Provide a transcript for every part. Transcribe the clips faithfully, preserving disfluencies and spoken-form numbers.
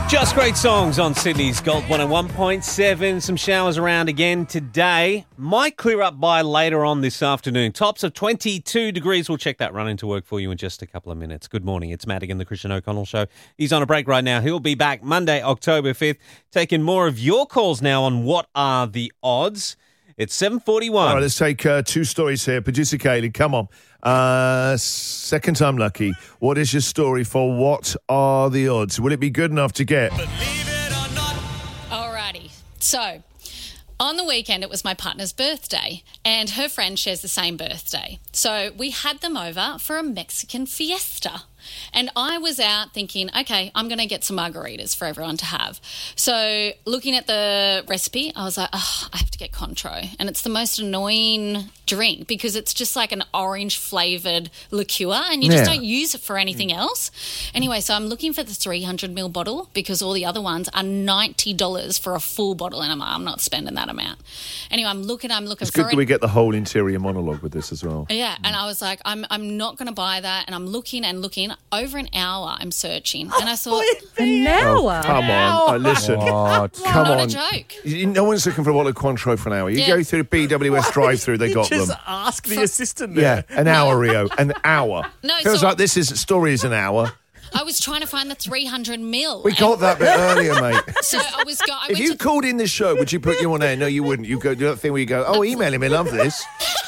Just great songs on Sydney's Gold one oh one point seven. Some showers around again today. Might clear up by later on this afternoon. Tops of twenty-two degrees. We'll check that run into work for you in just a couple of minutes. Good morning. It's Madigan, the Christian O'Connell Show. He's on a break right now. He'll be back Monday, October fifth. Taking more of your calls now on what are the odds. It's seven forty-one. All right, let's take uh, two stories here. Producer Kaylee, come on. Uh, second time lucky. What is your story for what are the odds? Will it be good enough to get? Believe it or not. Alrighty. So, on the weekend, it was my partner's birthday, and her friend shares the same birthday. So, we had them over for a Mexican fiesta. And I was out thinking, okay, I'm going to get some margaritas for everyone to have. So looking at the recipe, I was like, oh, I have to get Contro. And it's the most annoying drink because it's just like an orange-flavoured liqueur and you just Yeah. don't use it for anything else. Anyway, so I'm looking for the three hundred milliliter bottle because all the other ones are ninety dollars for a full bottle and I'm like, I'm not spending that amount. Anyway, I'm looking, I'm looking It's for good that we get the whole interior monologue with this as well. Yeah, and I was like, I'm I'm not going to buy that. And I'm looking and looking. Over an hour, I'm searching. And I thought, An hour? Come on. Uh, listen. What? Come not on. a joke. You- No one's looking for a bottle of Cointreau for an hour. You Yeah. go through the B W S drive-through, they got Just them. ask the assistant Yeah, there. an hour, Rio. An hour. No, Feels so- like this is story is an hour. I was trying to find the three hundred mil. We got that bit earlier, mate. So I was go- I If went you to- called in this show, would you put you on air? No, you wouldn't. You go do that thing where you go, oh, email him, I love this.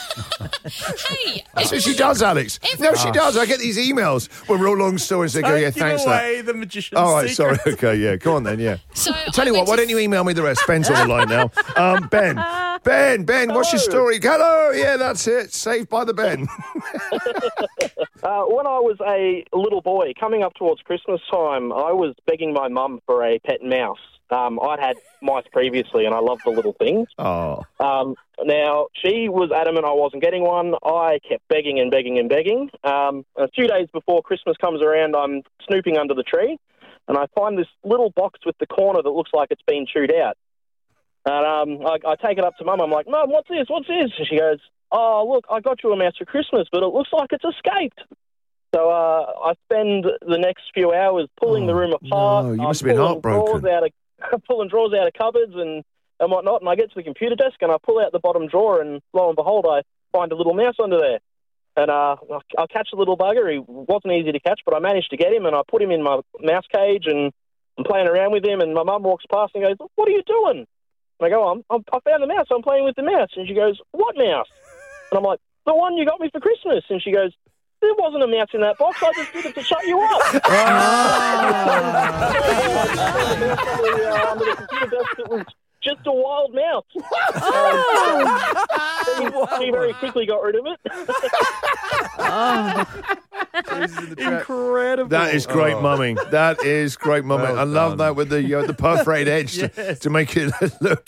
Hey, That's what she does, Alex. No, she does. I get these emails where real long stories. They go, yeah, Don't give thanks for that. away the magician's All right, secret. sorry. Okay, yeah. Go on then, yeah. so Tell I you what, went why to- don't you email me the rest? Ben's on the line now. Um, Ben. Ben, Ben, what's your story? Hello. Yeah, that's it. Saved by the Ben. Uh, when I was a little boy, coming up towards Christmas time, I was begging my mum for a pet mouse. Um, I'd had mice previously, and I loved the little things. Oh. Um, now, she was adamant I wasn't getting one. I kept begging and begging and begging. Um, a few days before Christmas comes around, I'm snooping under the tree, and I find this little box with the corner that looks like it's been chewed out. And um, I, I take it up to Mum. I'm like, Mum, what's this? What's this? And she goes, oh, look, I got you a mouse for Christmas, but it looks like it's escaped. So uh, I spend the next few hours pulling Oh, the room apart. no, you I'm must have been pulling heartbroken. drawers out of, pulling drawers out of cupboards and, and whatnot, and I get to the computer desk and I pull out the bottom drawer, and lo and behold, I find a little mouse under there. And uh, I catch the little bugger. He wasn't easy to catch, but I managed to get him, and I put him in my mouse cage, and I'm playing around with him, and my mum walks past and goes, what are you doing? And I go, I'm, I'm, I found the mouse. I'm playing with the mouse. And she goes, what mouse? And I'm like, the one you got me for Christmas. And she goes, there wasn't a mouse in that box. I just did it to shut you up. Under the computer desk, it was just a wild mouse. Um, she very quickly got rid of it. Incredible. That is great Oh. mumming. That is great mumming. Well I love done. that with the uh, the perforated edge to, Yes. to make it look.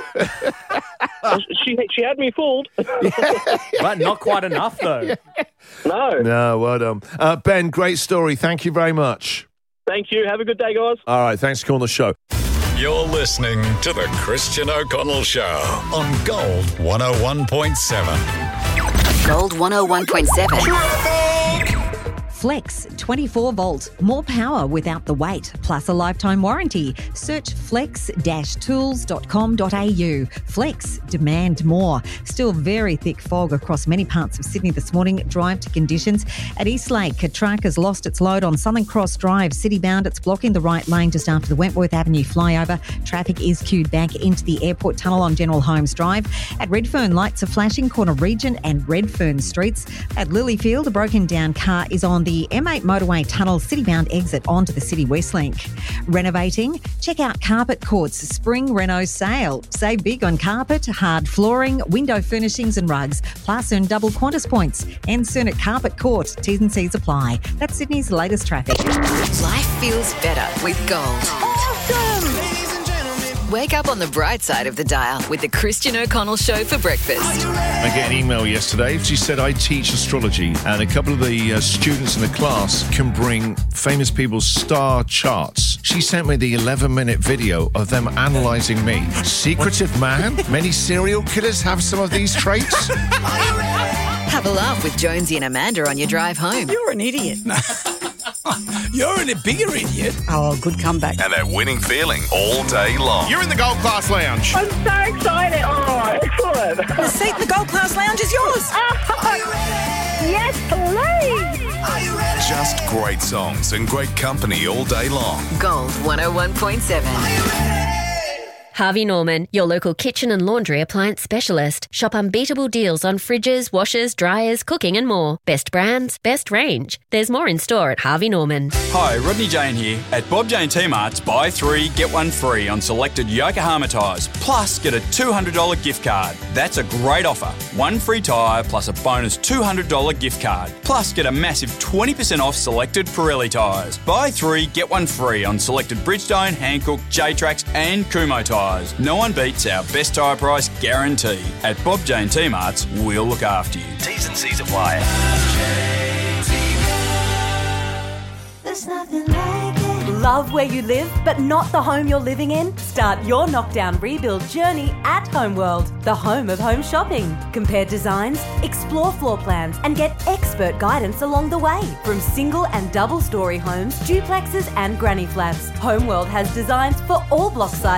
she she had me fooled. But not quite enough, though. No. No, well done. Uh, Ben, great story. Thank you very much. Thank you. Have a good day, guys. All right, thanks for calling the show. You're listening to the Christian O'Connell Show on Gold one oh one point seven. Gold one oh one point seven. Flex twenty-four volt. More power without the weight, plus a lifetime warranty. Search flex dash tools dot com dot a u. Flex, demand more. Still very thick fog across many parts of Sydney this morning. Drive to conditions. At Eastlake, a truck has lost its load on Southern Cross Drive. City bound, it's blocking the right lane just after the Wentworth Avenue flyover. Traffic is queued back into the airport tunnel on General Holmes Drive. At Redfern, lights are flashing corner Regent and Redfern streets. At Lilyfield, a broken down car is on the M eight motorway tunnel city-bound exit onto the City Westlink. Renovating? Check out Carpet Court's Spring Reno sale. Save big on carpet, hard flooring, window furnishings and rugs. Plus earn double Qantas points. And soon at Carpet Court. T's and C's apply. That's Sydney's latest traffic. Life feels better with gold. Wake up on the bright side of the dial with the Christian O'Connell Show for breakfast. I get an email yesterday. She said, I teach astrology, and a couple of the uh, students in the class can bring famous people's star charts. She sent me the eleven-minute video of them analysing me. Secretive man? Many serial killers have some of these traits? Have a laugh with Jonesy and Amanda on your drive home. You're an idiot. You're in a bigger idiot. Oh, good comeback. And that winning feeling all day long. You're in the Gold Class Lounge. I'm so excited. Oh, excellent. The seat in the Gold Class Lounge is yours. Yes, please. Are you ready? Just great songs and great company all day long. Gold one oh one point seven. Harvey Norman, your local kitchen and laundry appliance specialist. Shop unbeatable deals on fridges, washers, dryers, cooking and more. Best brands, best range. There's more in store at Harvey Norman. Hi, Rodney Jane here. At Bob Jane T-Mart's, buy three, get one free on selected Yokohama tyres, plus get a two hundred dollars gift card. That's a great offer. One free tyre plus a bonus two hundred dollars gift card. Plus get a massive twenty percent off selected Pirelli tyres. Buy three, get one free on selected Bridgestone, Hankook, J-Trax and Kumho tyres. No one beats our best tyre price guarantee. At Bob Jane T-Mart's, we'll look after you. T's and C's apply. There's nothing like it. Love where you live, but not the home you're living in? Start your knockdown rebuild journey at Homeworld, the home of home shopping. Compare designs, explore floor plans, and get expert guidance along the way. From single and double story homes, duplexes, and granny flats, Homeworld has designs for all block sizes